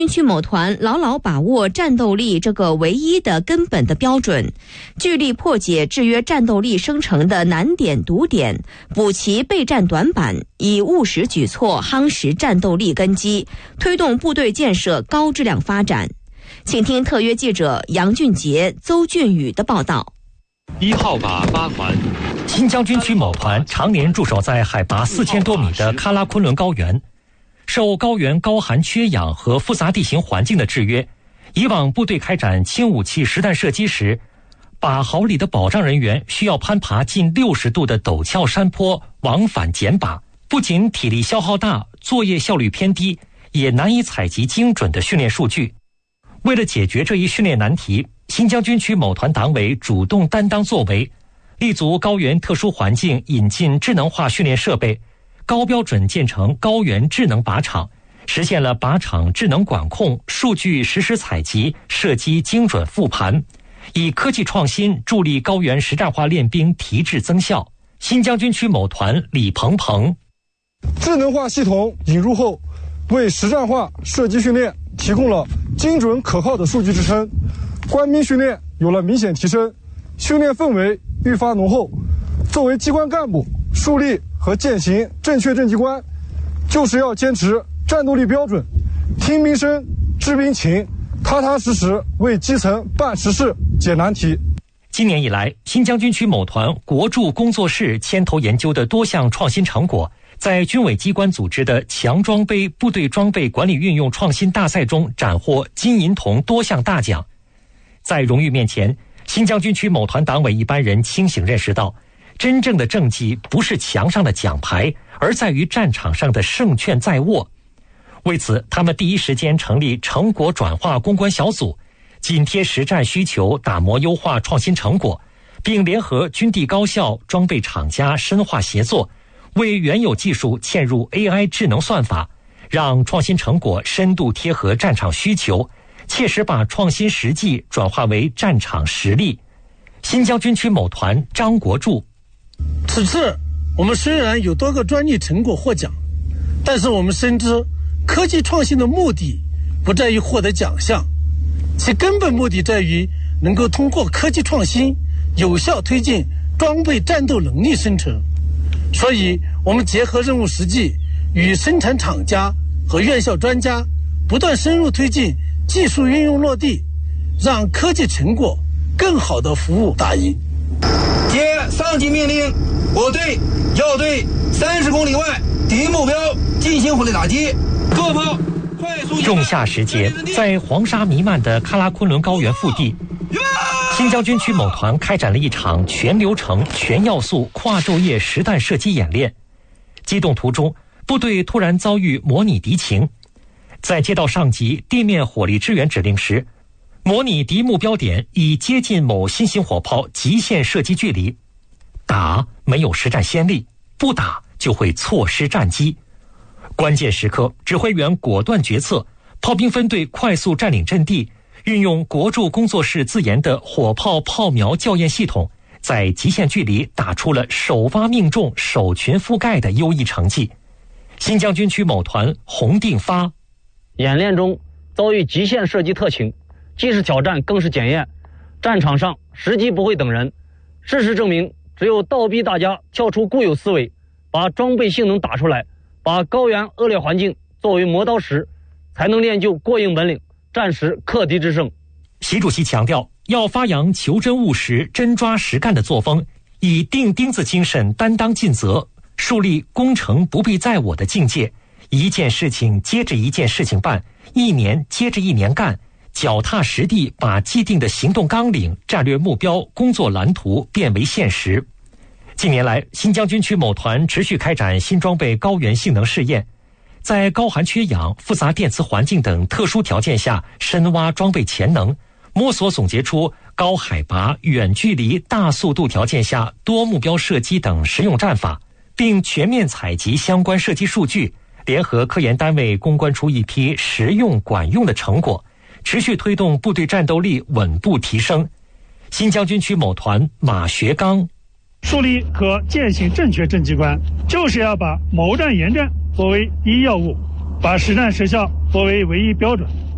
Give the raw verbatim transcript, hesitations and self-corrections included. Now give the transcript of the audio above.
军区某团牢牢把握战斗力这个唯一的根本的标准，据力破解制约战斗力生成的难点堵点，补齐备战短板，以务实举措夯实战斗力根基，推动部队建设高质量发展。请听特约记者杨俊杰、邹俊宇的报道。 一号靶八环， 新疆军区某团常年驻守在海拔四千多米的喀拉昆仑高原。受高原高寒缺氧和复杂地形环境的制约，以往部队开展轻武器实弹射击时，靶壕里的保障人员需要攀爬近六十度的陡峭山坡往返捡靶，不仅体力消耗大，作业效率偏低，也难以采集精准的训练数据。为了解决这一训练难题，新疆军区某团党委主动担当作为，立足高原特殊环境，引进智能化训练设备，高标准建成高原智能靶场，实现了靶场智能管控、数据实时采集、射击精准复盘，以科技创新助力高原实战化练兵提质增效。新疆军区某团李鹏鹏： 智能化系统引入后，为实战化射击训练提供了精准可靠的数据支撑，官兵训练有了明显提升，训练氛围愈发浓厚。作为机关干部，树立和践行正确政绩观，就是要坚持战斗力标准，听兵声、知兵情，踏踏实实为基层办实事、解难题。 今年以来，新疆军区某团国筑工作室牵头研究的多项创新成果，在军委机关组织的强装备部队装备管理运用创新大赛中斩获金银铜多项大奖。在荣誉面前，新疆军区某团党委一般人清醒认识到，真正的政绩不是墙上的奖牌，而在于战场上的胜券在握。为此，他们第一时间成立成果转化攻关小组，紧贴实战需求，打磨优化创新成果，并联合军地高校、装备厂家深化协作，为原有技术嵌入 A I 智能算法，让创新成果深度贴合战场需求，切实把创新实际转化为战场实力。新疆军区某团张国柱： 此次我们虽然有多个专利成果获奖，但是我们深知科技创新的目的不在于获得奖项，其根本目的在于能够通过科技创新有效推进装备战斗能力生成。所以我们结合任务实际，与生产厂家和院校专家不断深入推进技术运用落地，让科技成果更好地服务大营。 接上级命令，我队要对三十公里外敌目标进行火力打击，各方快速。 仲夏时节，在黄沙弥漫的喀拉昆仑高原腹地，新疆军区某团开展了一场全流程、全要素跨昼夜实弹射击演练。机动途中，部队突然遭遇模拟敌情，在接到上级地面火力支援指令时，模拟敌目标点已接近某新型火炮极限射击距离，打没有实战先例，不打就会错失战机。关键时刻，指挥员果断决策，炮兵分队快速占领阵地，运用国筑工作室自研的火炮炮瞄校验系统，在极限距离打出了首发命中、首群覆盖的优异成绩。新疆军区某团洪定发： 演练中遭遇极限射击特情，既是挑战更是检验，战场上时机不会等人。事实证明，只有倒逼大家跳出固有思维，把装备性能打出来，把高原恶劣环境作为磨刀石，才能练就过硬本领，战时克敌制胜。 习主席强调，要发扬求真务实、真抓实干的作风，以钉钉子精神担当尽责，树立攻城不必在我的境界，一件事情接着一件事情办，一年接着一年干，脚踏实地把既定的行动纲领、战略目标、工作蓝图变为现实。近年来，新疆军区某团持续开展新装备高原性能试验，在高寒缺氧、复杂电磁环境等特殊条件下深挖装备潜能，摸索总结出高海拔、远距离、大速度条件下多目标射击等实用战法，并全面采集相关射击数据，联合科研单位攻关出一批实用管用的成果，持续推动部队战斗力稳步提升。新疆军区某团马学刚： 树立和践行正确政绩观，就是要把谋战研战作为第一要务，把实战实效作为唯一标准。